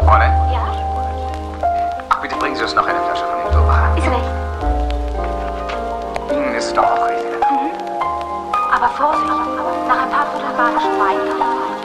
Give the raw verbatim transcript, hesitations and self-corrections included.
Fräulein? Ja? Ach, bitte bringen Sie uns noch eine Flasche von dem Dober. Ist recht. Ihnen ist es doch auch recht. Mhm. Aber Vorsicht, nach ein paar Vierteln magischen Wein.